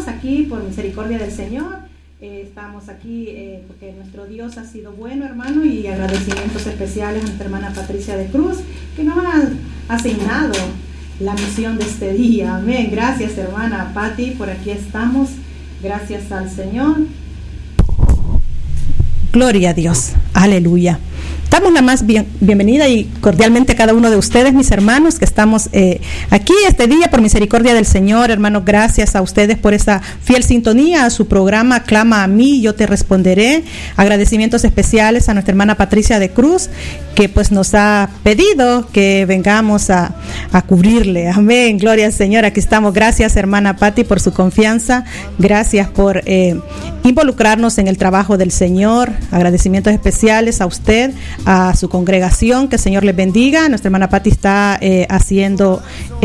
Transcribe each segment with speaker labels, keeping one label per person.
Speaker 1: hermanos, aquí por misericordia del Señor. Estamos aquí porque nuestro Dios ha sido bueno, hermano, y agradecimientos especiales a nuestra hermana Patricia de Cruz, que nos ha asignado la misión de este día. Amén. Gracias, hermana Pati, por aquí estamos. Gracias al Señor.
Speaker 2: Gloria a Dios. Aleluya. Damos la más bienvenida y cordialmente a cada uno de ustedes, mis hermanos, que estamos aquí este día por misericordia del Señor. Hermanos, gracias a ustedes por esa fiel sintonía a su programa Clama a mí, yo te responderé. Agradecimientos especiales a nuestra hermana Patricia de Cruz, que pues nos ha pedido que vengamos a cubrirle. Amén, gloria al Señor. Aquí estamos. Gracias, hermana Pati, por su confianza. Gracias por involucrarnos en el trabajo del Señor. Agradecimientos especiales a usted, a su congregación, que el Señor les bendiga. Nuestra hermana Pati está haciendo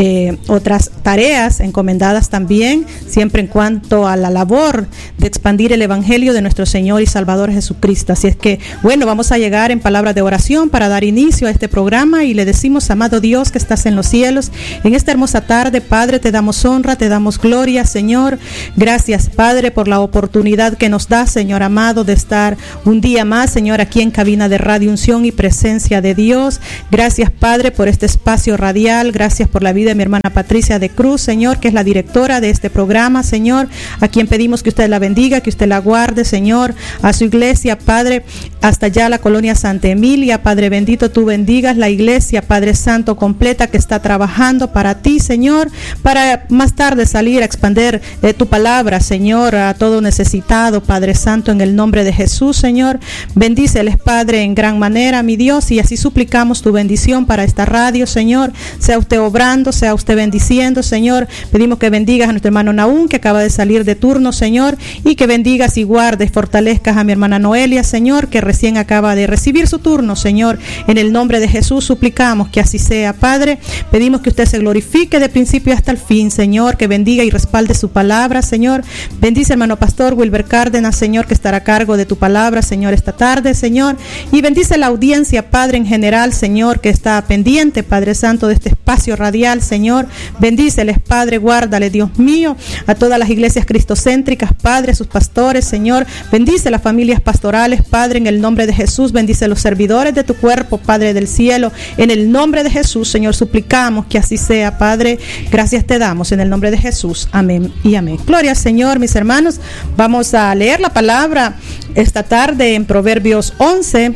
Speaker 2: otras tareas encomendadas también, siempre en cuanto a la labor de expandir el Evangelio de nuestro Señor y Salvador Jesucristo. Así es que, bueno, vamos a llegar en palabras de oración para dar inicio a este programa y le decimos: amado Dios que estás en los cielos, en esta hermosa tarde, Padre, te damos honra, te damos gloria, Señor. Gracias, Padre, por la oportunidad que nos da, Señor amado, de estar un día más, Señor, aquí en cabina de Radio Unción y Presencia de Dios. Gracias, Padre, por este espacio radial. Gracias por la vida de mi hermana Patricia de Cruz, Señor, que es la directora de este programa, Señor, a quien pedimos que usted la bendiga, que usted la guarde, Señor, a su iglesia, Padre, hasta allá la colonia Santa Emilia. Padre bendito, tú bendigas la iglesia, Padre Santo, completa, que está trabajando para ti, Señor, para más tarde salir a expandir tu palabra, Señor, a todo necesitado, Padre Santo, en el nombre de Jesús, Señor. Bendíceles, Padre, en gran manera, mi Dios, y así suplicamos tu bendición para esta radio, Señor. Sea usted obrando, sea usted bendiciendo, Señor. Pedimos que bendigas a nuestro hermano Naúm, que acaba de salir de turno, Señor, y que bendigas y guardes, fortalezcas a mi hermana Noelia, Señor, que recién acaba de recibir su turno, Señor. En el nombre de Jesús suplicamos que así sea, Padre. Pedimos que usted se glorifique de principio hasta el fin, Señor, que bendiga y respalde su palabra, Señor. Bendice, hermano pastor Wilber Cárdenas, Señor, que estará a cargo de tu palabra, Señor, esta tarde, Señor. Y bendice la audiencia, Padre, en general, Señor, que está pendiente, Padre Santo, de este espacio radial, Señor. Bendíceles, Padre, guárdale, Dios mío, a todas las iglesias cristocéntricas, Padre, a sus pastores, Señor. Bendice las familias pastorales, Padre, en el nombre de Jesús. Bendice los servidores de tu cuerpo, Padre del cielo. En el nombre de Jesús, Señor, suplicamos que así sea, Padre. Gracias te damos en el nombre de Jesús. Amén y amén. Gloria al Señor, mis hermanos. Vamos a leer la palabra esta tarde en Proverbios 11.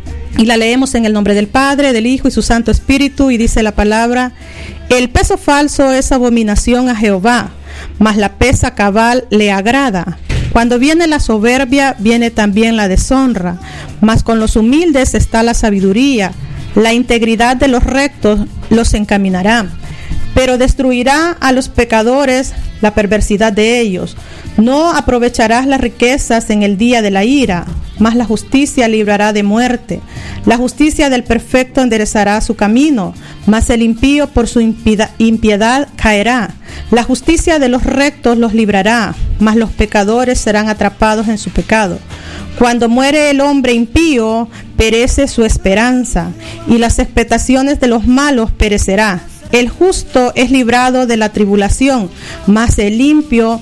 Speaker 2: Y la leemos en el nombre del Padre, del Hijo y su Santo Espíritu. Y dice la palabra: el peso falso es abominación a Jehová, mas la pesa cabal le agrada. Cuando viene la soberbia, viene también la deshonra, mas con los humildes está la sabiduría. La integridad de los rectos los encaminará, pero destruirá a los pecadores la perversidad de ellos. No aprovecharás las riquezas en el día de la ira, mas la justicia librará de muerte. La justicia del perfecto enderezará su camino, mas el impío por su impiedad caerá. La justicia de los rectos los librará, mas los pecadores serán atrapados en su pecado. Cuando muere el hombre impío, perece su esperanza, y las expectaciones de los malos perecerá. El justo es librado de la tribulación, mas el impío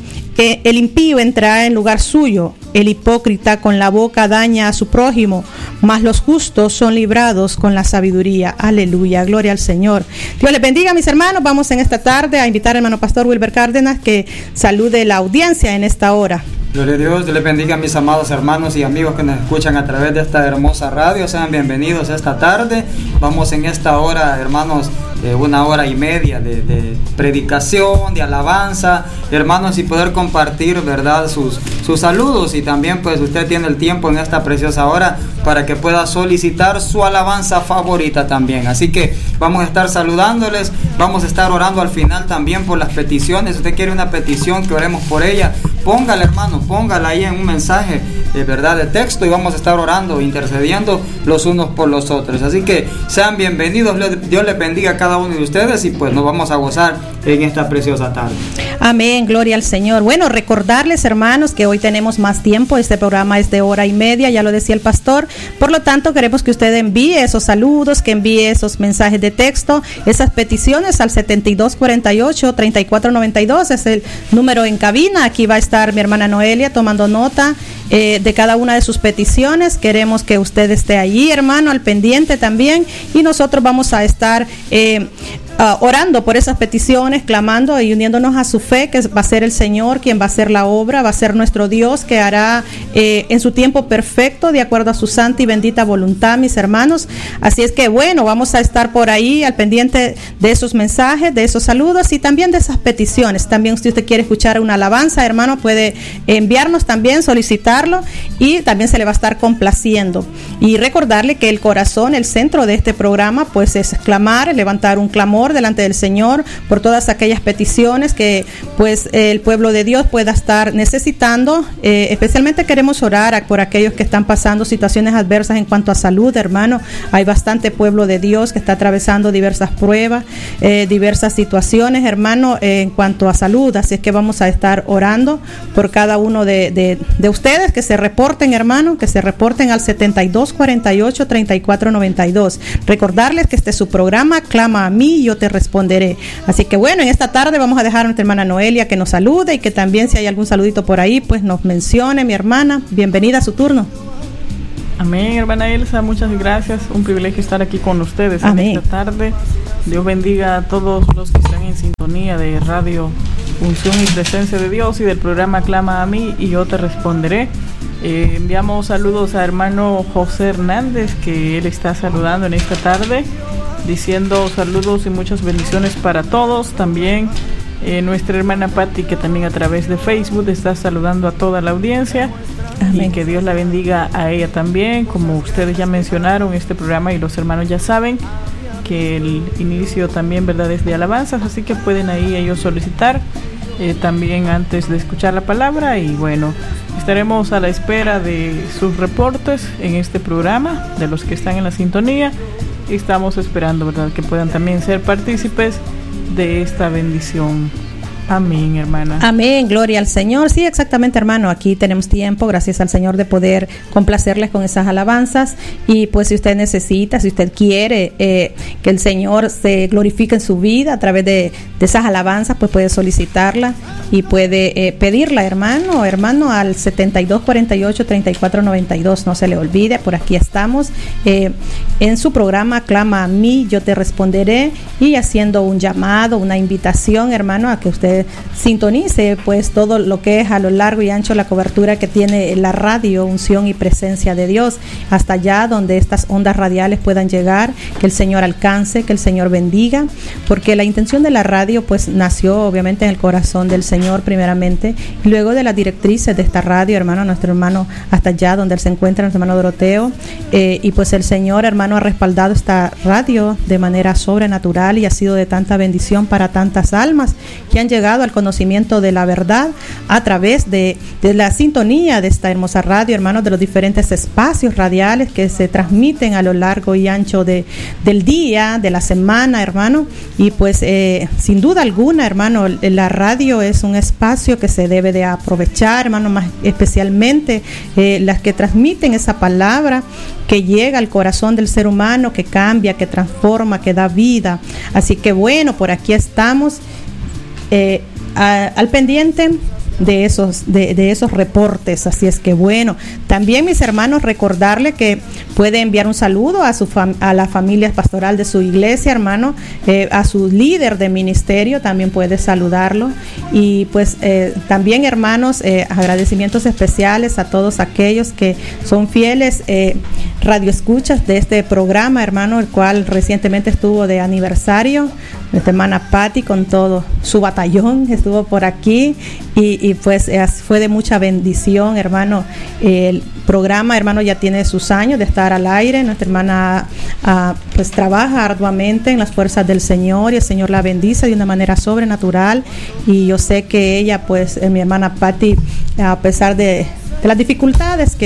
Speaker 2: entrará en lugar suyo. El hipócrita con la boca daña a su prójimo, mas los justos son librados con la sabiduría. Aleluya, gloria al Señor. Dios les bendiga, mis hermanos. Vamos en esta tarde a invitar al hermano pastor Wilber Cárdenas que salude la audiencia en esta hora.
Speaker 3: Gloria a Dios, Dios les bendiga a mis amados hermanos y amigos que nos escuchan a través de esta hermosa radio. Sean bienvenidos esta tarde. Vamos en esta hora, hermanos, 1 hora y media de predicación, de alabanza, hermanos, y poder compartir, ¿verdad?, sus saludos. Y también pues usted tiene el tiempo en esta preciosa hora para que pueda solicitar su alabanza favorita también. Así que vamos a estar saludándoles, vamos a estar orando al final también por las peticiones. Si usted quiere una petición que oremos por ella, póngala, hermano, póngala ahí en un mensaje de verdad de texto y vamos a estar orando, intercediendo los unos por los otros. Así que sean bienvenidos, Dios les bendiga a cada cada uno de ustedes y pues nos vamos a gozar en esta preciosa tarde.
Speaker 2: Amén, gloria al Señor. Bueno, recordarles, hermanos, que hoy tenemos más tiempo. Este programa es de 1:30, ya lo decía el pastor. Por lo tanto, queremos que usted envíe esos saludos, que envíe esos mensajes de texto, esas peticiones al 7248-3492, es el número en cabina. Aquí va a estar mi hermana Noelia tomando nota de cada una de sus peticiones. Queremos que usted esté allí, hermano, al pendiente también, y nosotros vamos a estar orando por esas peticiones, clamando y uniéndonos a su fe, que va a ser el Señor quien va a hacer la obra, va a ser nuestro Dios que hará en su tiempo perfecto, de acuerdo a su santa y bendita voluntad, mis hermanos. Así es que bueno, vamos a estar por ahí al pendiente de esos mensajes, de esos saludos y también de esas peticiones. También si usted quiere escuchar una alabanza, hermano, puede enviarnos también, solicitarlo, y también se le va a estar complaciendo. Y recordarle que el corazón, el centro de este programa, pues es clamar, levantar un clamor delante del Señor por todas aquellas peticiones que pues el pueblo de Dios pueda estar necesitando. Especialmente queremos orar por aquellos que están pasando situaciones adversas en cuanto a salud, hermano. Hay bastante pueblo de Dios que está atravesando diversas pruebas, diversas situaciones, hermano, en cuanto a salud. Así es que vamos a estar orando por cada uno de ustedes, que se reporten, hermano, que se reporten al 7248-3492. Recordarles que este es su programa, Clama a mí, yo te responderé. Así que bueno, en esta tarde vamos a dejar a nuestra hermana Noelia que nos salude, y que también, si hay algún saludito por ahí, pues nos mencione. Mi hermana, bienvenida a su turno.
Speaker 4: Amén, hermana Elsa, muchas gracias. Un privilegio estar aquí con ustedes. Amén. En esta tarde. Dios bendiga a todos los que están en sintonía de Radio Unción y Presencia de Dios y del programa Clama a mí y yo te responderé. Enviamos saludos a hermano José Hernández, que él está saludando en esta tarde, diciendo saludos y muchas bendiciones para todos. También nuestra hermana Patti, que también a través de Facebook está saludando a toda la audiencia. Amén. Y que Dios la bendiga a ella también. Como ustedes ya mencionaron, este programa y los hermanos ya saben que el inicio también, ¿verdad?, es de alabanzas, así que pueden ahí ellos solicitar también antes de escuchar la palabra. Y bueno, estaremos a la espera de sus reportes en este programa, de los que están en la sintonía. Estamos esperando, ¿verdad?, que puedan también ser partícipes de esta bendición. Amén, hermana.
Speaker 2: Amén, gloria al Señor. Sí, exactamente, hermano, aquí tenemos tiempo, gracias al Señor, de poder complacerles con esas alabanzas. Y pues si usted necesita, si usted quiere que el Señor se glorifique en su vida a través de esas alabanzas, pues puede solicitarla y puede pedirla, hermano, al 7248-3492. No se le olvide, por aquí estamos en su programa Clama a mí, yo te responderé, y haciendo un llamado, una invitación, hermano, a que usted sintonice pues todo lo que es a lo largo y ancho la cobertura que tiene la radio Unción y Presencia de Dios, hasta allá donde estas ondas radiales puedan llegar, que el Señor alcance, que el Señor bendiga, porque la intención de la radio pues nació obviamente en el corazón del Señor primeramente, y luego de las directrices de esta radio, hermano, nuestro hermano hasta allá donde él se encuentra, nuestro hermano Doroteo, y pues el Señor, hermano, ha respaldado esta radio de manera sobrenatural y ha sido de tanta bendición para tantas almas que han llegado al conocimiento de la verdad a través de la sintonía de esta hermosa radio, hermanos, de los diferentes espacios radiales que se transmiten a lo largo y ancho del día, de la semana, hermano. Y pues sin duda alguna, hermano, la radio es un espacio que se debe de aprovechar, hermano, más especialmente las que transmiten esa palabra que llega al corazón del ser humano, que cambia, que transforma, que da vida. Así que bueno, por aquí estamos al pendiente de esos reportes. Así es que bueno, también, mis hermanos, recordarle que puede enviar un saludo a la familia pastoral de su iglesia, hermano, a su líder de ministerio también puede saludarlo. Y pues también, hermanos, agradecimientos especiales a todos aquellos que son fieles radioescuchas de este programa, hermano, el cual recientemente estuvo de aniversario. Nuestra hermana Patti con todo su batallón estuvo por aquí y pues fue de mucha bendición, hermano. El programa, hermano, ya tiene sus años de estar al aire. Nuestra hermana pues trabaja arduamente en las fuerzas del Señor y el Señor la bendice de una manera sobrenatural. Y yo sé que ella, pues mi hermana Patti, a pesar de las dificultades que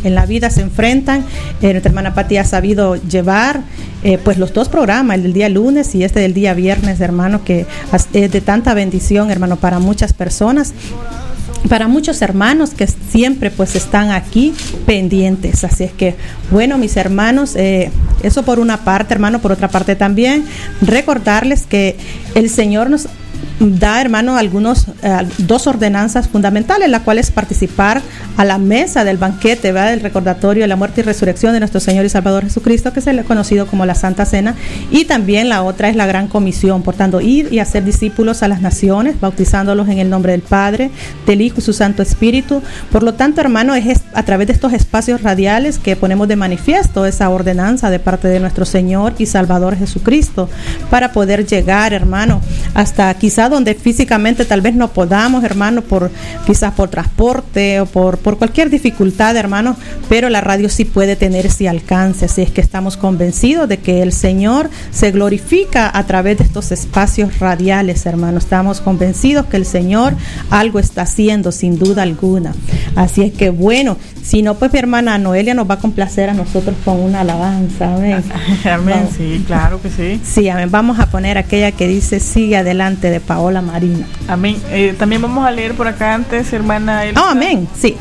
Speaker 2: en la vida se enfrentan. Nuestra hermana Pati ha sabido llevar pues los dos programas, el del día lunes y este del día viernes, hermano, que es de tanta bendición, hermano, para muchas personas, para muchos hermanos que siempre pues están aquí pendientes. Así es que, bueno, mis hermanos, eso por una parte, hermano. Por otra parte también recordarles que el Señor nos da, hermano, dos ordenanzas fundamentales, la cual es participar a la mesa del banquete, ¿verdad?, del recordatorio de la muerte y resurrección de nuestro Señor y Salvador Jesucristo, que se le ha conocido como la Santa Cena, y también la otra es la Gran Comisión, por tanto, ir y hacer discípulos a las naciones, bautizándolos en el nombre del Padre, del Hijo y su Santo Espíritu. Por lo tanto, hermano, es a través de estos espacios radiales que ponemos de manifiesto esa ordenanza de parte de nuestro Señor y Salvador Jesucristo, para poder llegar, hermano, hasta quizás donde físicamente tal vez no podamos, hermano, quizás por transporte o por cualquier dificultad, hermano, pero la radio sí puede tener ese alcance. Así es que estamos convencidos de que el Señor se glorifica a través de estos espacios radiales, hermano. Estamos convencidos que el Señor algo está haciendo, sin duda alguna. Así es que, bueno, si no, pues mi hermana Noelia nos va a complacer a nosotros con una alabanza. Amén.
Speaker 4: Amén. Vamos. Sí, claro que sí.
Speaker 2: Sí, amén. Vamos a poner aquella que dice Sigue adelante, de Paola Marina.
Speaker 4: Amén. También vamos a leer por acá antes, hermana Elsa.
Speaker 2: Amén. Sí.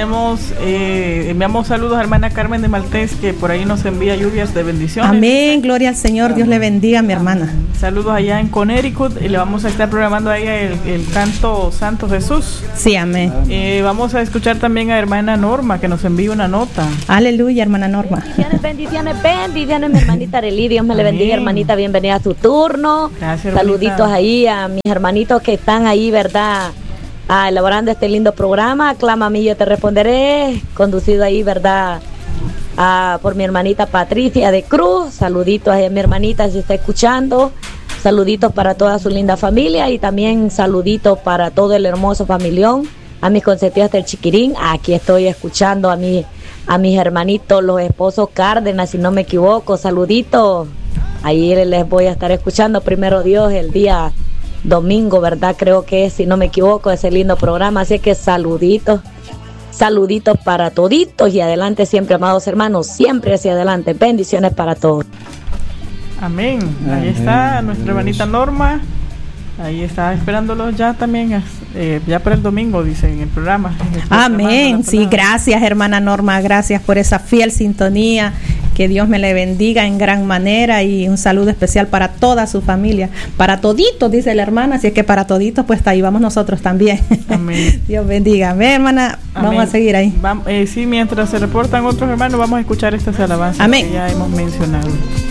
Speaker 4: Enviamos saludos a hermana Carmen de Maltés, que por ahí nos envía lluvias de bendiciones.
Speaker 2: Amén. Gloria al Señor. Amén. Dios le bendiga a mi hermana.
Speaker 4: Saludos allá en Connecticut, y le vamos a estar programando ahí el canto Santo Jesús.
Speaker 2: Sí, amén.
Speaker 4: Vamos a escuchar también a hermana Norma, que nos envía una nota.
Speaker 2: Aleluya, hermana Norma.
Speaker 5: Bendiciones, mi hermanita Arely. Dios me le bendiga, hermanita. Bienvenida a tu turno.
Speaker 4: Gracias,
Speaker 5: saluditos
Speaker 4: hermanita.
Speaker 5: Ahí a mis hermanitos que están ahí, ¿verdad?, elaborando este lindo programa. Clama a mí, yo te responderé. Conducido ahí, ¿verdad?, por mi hermanita Patricia de Cruz. Saluditos a mi hermanita si está escuchando. Saluditos para toda su linda familia, y también saluditos para todo el hermoso familión. A mis consentidos del Chiquirín. Aquí estoy escuchando a mis hermanitos, los esposos Cárdenas, si no me equivoco. Saluditos. Ahí les voy a estar escuchando, primero Dios, el día domingo, ¿verdad? Creo que es, si no me equivoco, ese lindo programa. Así que saluditos para toditos, y adelante siempre, amados hermanos, siempre hacia adelante. Bendiciones para todos.
Speaker 4: Amén. Ahí está nuestra hermanita Norma. Ahí está esperándolos ya también, ya para el domingo, dice en el programa.
Speaker 2: Amén. Sí, gracias, hermana Norma. Gracias por esa fiel sintonía. Que Dios me le bendiga en gran manera, y un saludo especial para toda su familia, para toditos, dice la hermana. Así es que para toditos, pues ahí vamos nosotros también.
Speaker 4: Amén.
Speaker 2: Dios bendiga. Amén, hermana. Amén. Vamos a seguir ahí.
Speaker 4: Sí, mientras se reportan otros hermanos, vamos a escuchar estas alabanzas.
Speaker 2: Amén.
Speaker 4: Que ya hemos mencionado.